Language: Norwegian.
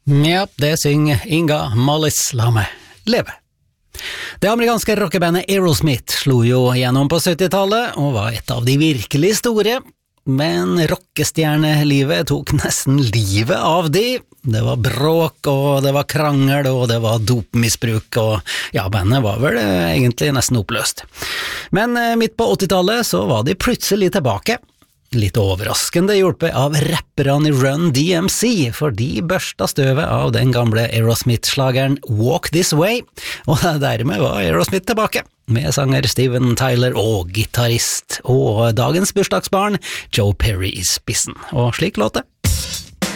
Ja, det synger Inga Mollis, la meg leve. Det amerikanske rockebandet Aerosmith slo jo gjennom på 70-tallet, og var et av de virkelig store, men rockestjernelivet tok nesten livet av de. Det var bråk, og det var krangel, og det var dopmisbruk, og ja, bandet var vel egentlig nesten oppløst. Men midt på 80-tallet så var de plutselig tilbake. Litt overraskende hjulpet av rapperne i Run DMC, for de børsta støvet av den gamle Aerosmith-slageren Walk This Way, og dermed var Aerosmith tilbake, med sanger Steven Tyler og gitarist, og dagens bursdagsbarn Joe Perry i spissen, og slik låt det.